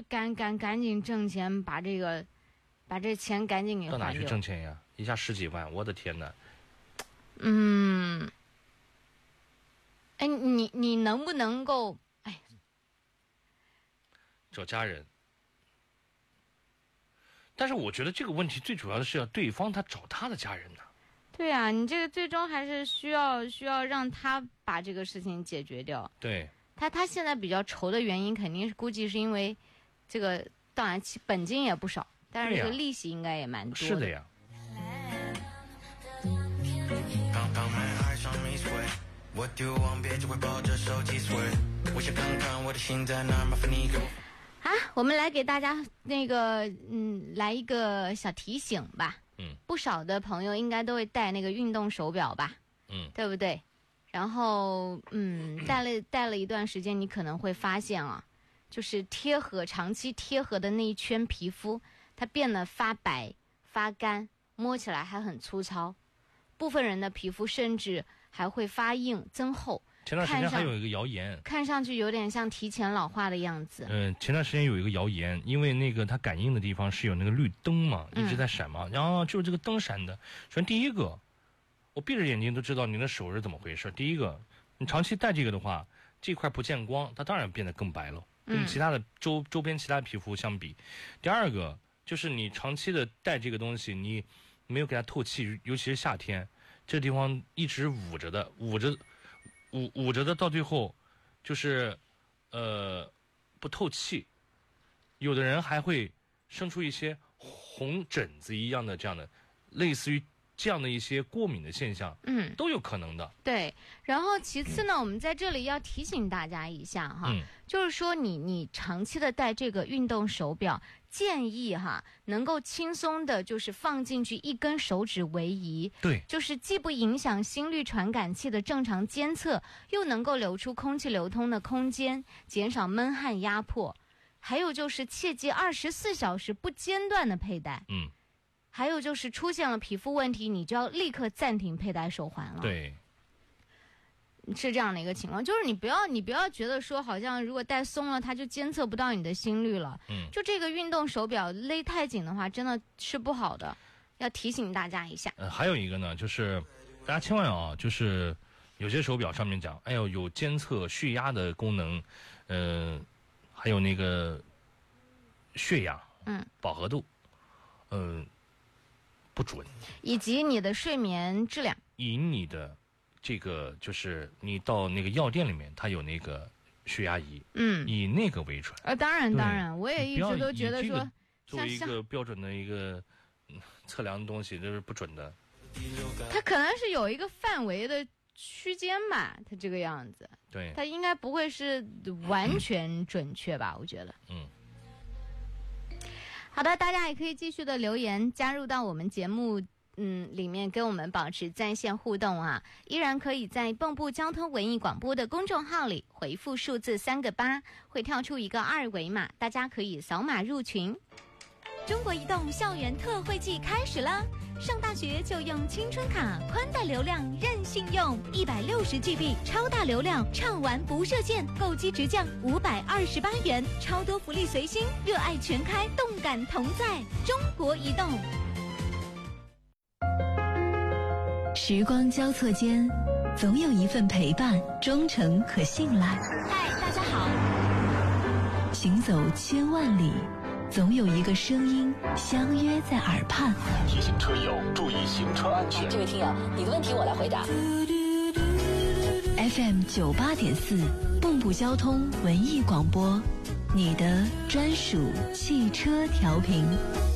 赶紧挣钱，把这钱赶紧给还掉。 到哪去挣钱呀？一下10几万，我的天哪！ 哎，你能不能够找家人？但是我觉得这个问题最主要的是要对方他找他的家人呢。 对啊，你这个最终还是需要让他把这个事情解决掉。 对， 他现在比较愁的原因，肯定是估计是因为这个，当然本金也不少，但是这个利息应该也蛮多的。 是的呀。 刚刚没爱上 Miss Way， 我丢忘别就会抱着手机 sway， 我想看看我的心在哪，麻烦你给我。 我们来给大家来一个小提醒吧。不少的朋友应该都会戴那个运动手表吧，对不对？然后戴了一段时间，你可能会发现啊，就是长期贴合的那一圈皮肤，它变得发白发干，摸起来还很粗糙，部分人的皮肤甚至还会发硬增厚。 前段时间还有一个谣言， 看上去有点像提前老化的样子。 前段时间有一个谣言，因为那个它感应的地方是有那个绿灯嘛，一直在闪嘛，然后就是这个灯闪的。首先第一个，我闭着眼睛都知道你的手是怎么回事。第一个，你长期戴这个的话，这块不见光，它当然变得更白了，跟其他的周边其他皮肤相比。第二个就是你长期的戴这个东西，你没有给它透气，尤其是夏天，这地方一直捂着的，到最后就是不透气，有的人还会生出一些红疹子一样的这样的类似于这样的一些过敏的现象，都有可能的。 对，然后其次呢，我们在这里要提醒大家一下哈，就是说你长期的戴这个运动手表，建议能够轻松的，就是放进去1根手指为宜。 对， 就是既不影响心率传感器的正常监测，又能够留出空气流通的空间，减少闷汗压迫。还有就是切记24小时不间断的佩戴。还有就是出现了皮肤问题，你就要立刻暂停佩戴手环了。 对， 是这样的一个情况，就是你不要觉得说好像如果戴松了，它就监测不到你的心率了。就这个运动手表勒太紧的话，真的是不好的，要提醒大家一下。 还有一个呢，就是大家千万就是有些手表上面讲，有监测血压的功能，还有那个血氧，饱和度，不准，以及你的睡眠质量， 以你的这个就是你到那个药店里面，它有那个血压仪，以那个为准。 当然，我也一直都觉得说， 作为一个标准的一个测量的东西，这是不准的。 它可能是有一个范围的区间吧，它这个样子， 对， 它应该不会是完全准确吧？我觉得，好的，大家也可以继续的留言加入到我们节目里面，跟我们保持在线互动啊！依然可以在蚌埠交通文艺广播的公众号里回复数字3个8，会跳出一个2维码，大家可以扫码入群。 中国移动校园特惠季开始了，上大学就用青春卡，宽带流量任性用，160GB 超大流量，畅玩不设限，购机直降528元，超多福利随心，热爱全开，动感同在。中国移动。 时光交错间，总有一份陪伴，忠诚和信赖。 嗨，大家好。 行走千万里，总有一个声音相约在耳畔。 提醒车友注意行车安全。 这位听友，你的问题我来回答。 FM 98.4，蚌埠交通文艺广播，你的专属汽车调频。